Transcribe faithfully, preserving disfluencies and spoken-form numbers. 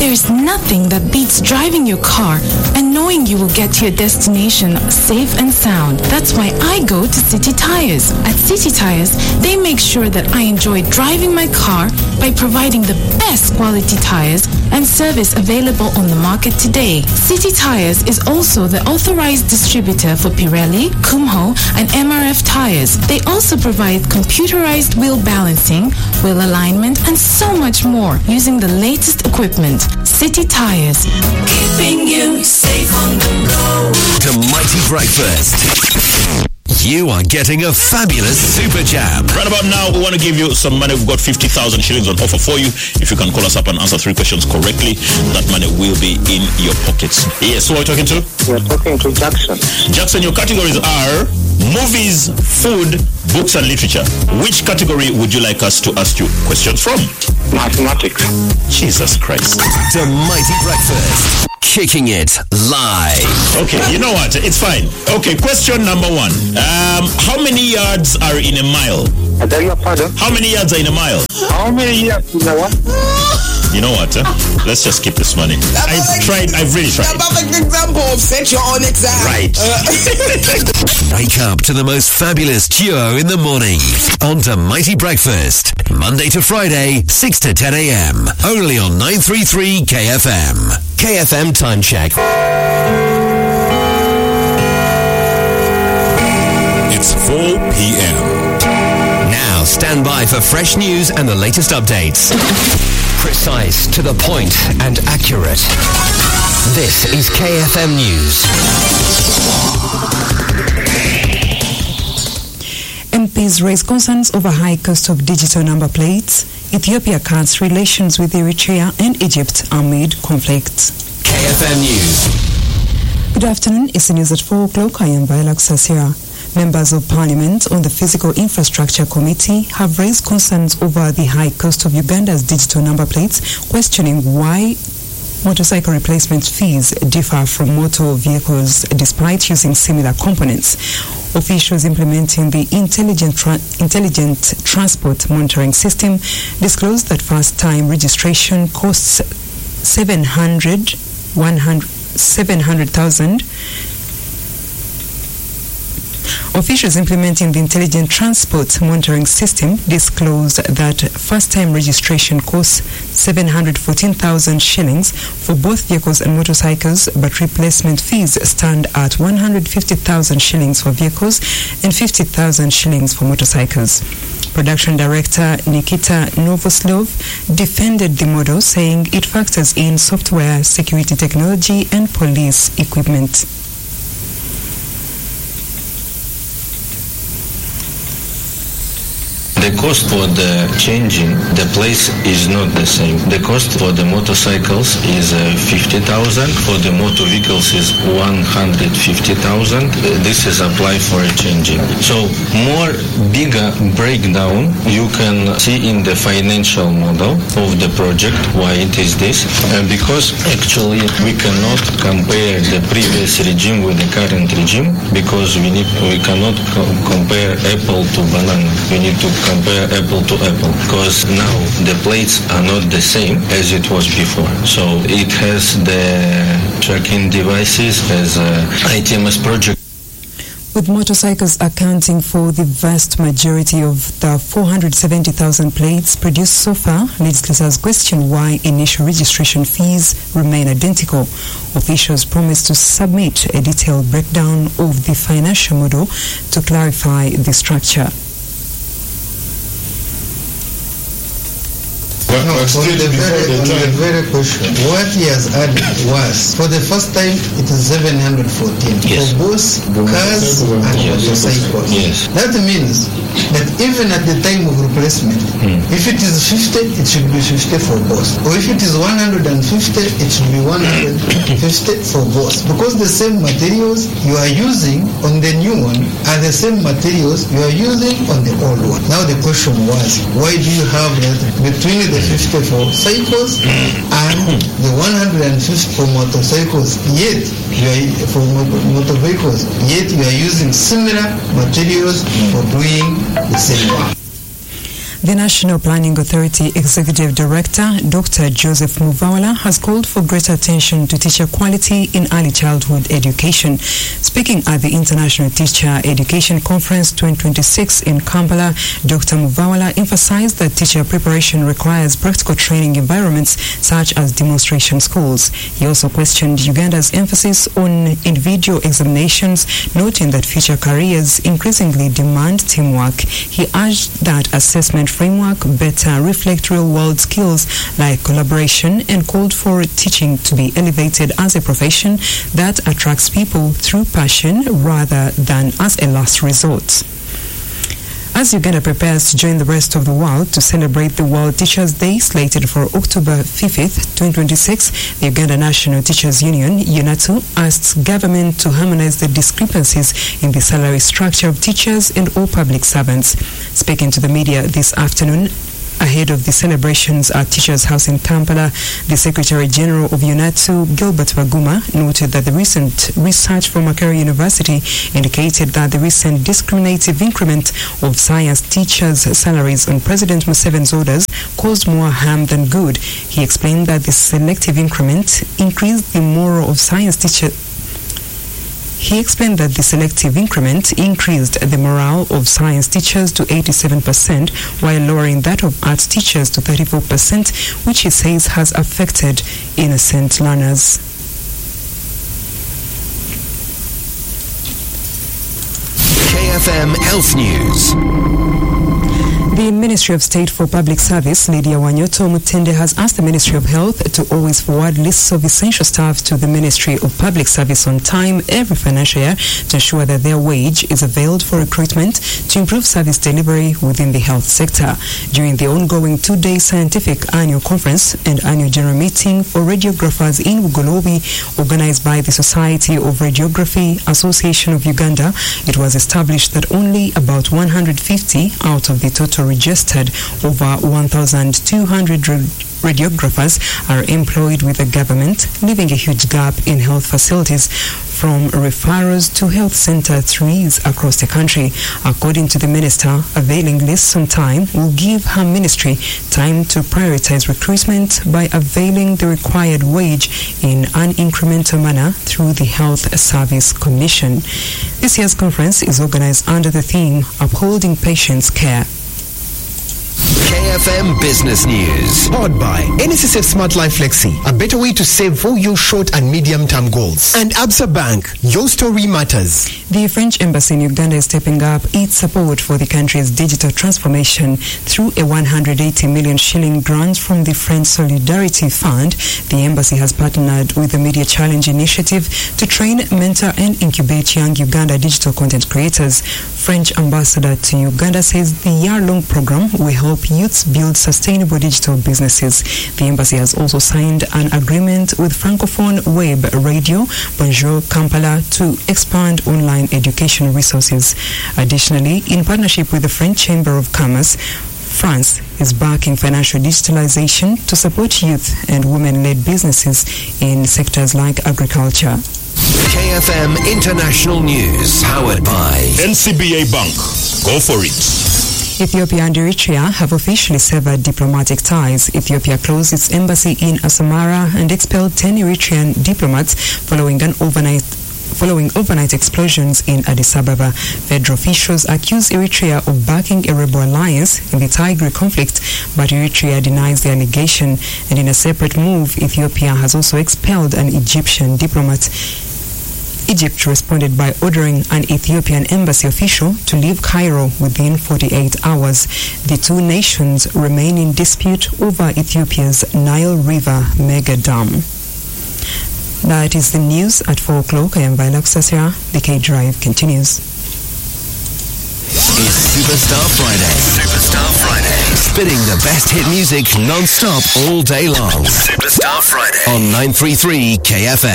There is nothing that beats driving your car and knowing you will get to your destination safe and sound. That's why I go to City Tires. At City Tires, they make sure that I enjoy driving my car by providing the best quality tires and service available on the market today. City Tires is also the authorized distributor for Pirelli, Kumho, and M R F tires. They also provide computerized wheel balancing, wheel alignment, and so much more using the latest equipment. City Tires, keeping you safe on the go. To Mighty Breakfast. You are getting a fabulous super jam. Right about now, we want to give you some money. We've got fifty thousand shillings on offer for you. If you can call us up and answer three questions correctly, that money will be in your pockets. Yes, who are we talking to? We're talking to Jackson. Jackson, your categories are movies, food, books and literature. Which category would you like us to ask you questions from? Mathematics. Jesus Christ. To Mighty Breakfast. Kicking it live. Okay, you know what? It's fine. Okay, question number one. Um, how many yards are in a mile? I beg your pardon? How many yards are in a mile? How many yards in a what? You know what? Huh? Let's just keep this money. I've like, tried. I've really tried. That's like an example of set your own exam. Right. Uh. Wake up to the most fabulous duo in the morning. On to Mighty Breakfast. Monday to Friday, six to ten a.m. Only on nine thirty-three K F M. K F M Time Check. It's four p.m. Now stand by for fresh news and the latest updates. Precise, to the point, and accurate. This is K F M News. M Ps raise concerns over high cost of digital number plates. Ethiopia cuts relations with Eritrea and Egypt amid conflicts. K F M News. Good afternoon. It's the news at four o'clock. I am Viola Sasira. Members of Parliament on the Physical Infrastructure Committee have raised concerns over the high cost of Uganda's digital number plates, questioning why motorcycle replacement fees differ from motor vehicles despite using similar components. Officials implementing the Intelligent, Tra- Intelligent Transport Monitoring System disclosed that first-time registration costs seven hundred thousand. Officials implementing the Intelligent Transport Monitoring System disclosed that first-time registration costs seven hundred fourteen thousand shillings for both vehicles and motorcycles, but replacement fees stand at one hundred fifty thousand shillings for vehicles and fifty thousand shillings for motorcycles. Production Director Nikita Novoslov defended the model, saying it factors in software, security technology, and police equipment. The cost for the changing the place is not the same. The cost for the motorcycles is uh, fifty thousand. For the motor vehicles is one hundred fifty thousand. Uh, this is applied for a changing. So more bigger breakdown you can see in the financial model of the project. Why it is this? Uh, because actually we cannot compare the previous regime with the current regime, because we need we cannot co- compare apple to banana. We need to compare apple to apple, because now the plates are not the same as it was before. So it has the tracking devices as a I T M S project. With motorcycles accounting for the vast majority of the four hundred seventy thousand plates produced so far, legislators question why initial registration fees remain identical. Officials promised to submit a detailed breakdown of the financial model to clarify the structure. No, on the, very, on the very question, what he has added was, for the first time, it is seven hundred fourteen yes. for both cars and yes. motorcycles. Yes. That means that even at the time of replacement, hmm. if it is fifty, it should be fifty for both. Or if it is one hundred fifty, it should be one hundred fifty for both. Because the same materials you are using on the new one are the same materials you are using on the old one. Now the question was, why do you have that between the fifty for cycles and the one hundred fifty for motorcycles, yet you are for motor vehicles, yet you are using similar materials for doing the same work? The National Planning Authority Executive Director, Doctor Joseph Muvawala, has called for greater attention to teacher quality in early childhood education. Speaking at the International Teacher Education Conference twenty twenty-six in Kampala, Doctor Muvawala emphasized that teacher preparation requires practical training environments such as demonstration schools. He also questioned Uganda's emphasis on individual examinations, noting that future careers increasingly demand teamwork. He urged that assessment framework better reflect real-world skills like collaboration and called for teaching to be elevated as a profession that attracts people through passion rather than as a last resort. As Uganda prepares to join the rest of the world to celebrate the World Teachers' Day slated for October fifth, twenty twenty-six, the Uganda National Teachers Union, UNATU, asks government to harmonize the discrepancies in the salary structure of teachers and all public servants. Speaking to the media this afternoon, ahead of the celebrations at Teachers House in Kampala, the Secretary General of UNATU, Gilbert Baguma, noted that the recent research from Makerere University indicated that the recent discriminative increment of science teachers' salaries on President Museveni's orders caused more harm than good. He explained that the selective increment increased the morale of science teachers. He explained that the selective increment increased the morale of science teachers to eighty-seven percent, while lowering that of arts teachers to thirty-four percent, which he says has affected innocent learners. K F M Health News. The Ministry of State for Public Service, Lydia Wanyoto Mutende, has asked the Ministry of Health to always forward lists of essential staff to the Ministry of Public Service on time every financial year to ensure that their wage is availed for recruitment to improve service delivery within the health sector. During the ongoing two-day scientific annual conference and annual general meeting for radiographers in Ugolobi, organized by the Society of Radiography Association of Uganda, it was established that only about one hundred fifty out of the total registered over one thousand two hundred radiographers are employed with the government, leaving a huge gap in health facilities from referrals to health center trees across the country. According to the minister, availing lists on time will give her ministry time to prioritize recruitment by availing the required wage in an incremental manner through the Health Service Commission. This year's conference is organized under the theme Upholding Patients' Care. K F M Business News. Powered by N S S F Smart Life Flexi, a better way to save for your short and medium-term goals. And Absa Bank, your story matters. The French Embassy in Uganda is stepping up its support for the country's digital transformation through a one hundred eighty million shilling grant from the French Solidarity Fund. The embassy has partnered with the Media Challenge Initiative to train, mentor and incubate young Uganda digital content creators. French ambassador to Uganda says the year-long program will help youths build sustainable digital businesses. The embassy has also signed an agreement with Francophone Web Radio Bonjour Kampala to expand online education resources. Additionally, in partnership with the French Chamber of Commerce, France is backing financial digitalization to support youth and women-led businesses in sectors like agriculture. K F M International News, powered by N C B A Bank. Go for it. Ethiopia and Eritrea have officially severed diplomatic ties. Ethiopia closed its embassy in Asmara and expelled ten Eritrean diplomats following an overnight following overnight explosions in Addis Ababa. Federal officials accuse Eritrea of backing a rebel alliance in the Tigray conflict, but Eritrea denies the allegation. And in a separate move, Ethiopia has also expelled an Egyptian diplomat. Egypt responded by ordering an Ethiopian embassy official to leave Cairo within forty-eight hours. The two nations remain in dispute over Ethiopia's Nile River mega dam. That is the news at four o'clock. I am Viola Kusasira. The K Drive continues. It's Superstar Friday. Superstar Friday. Spinning the best hit music non-stop all day long. Superstar Friday. On nine thirty-three K F M.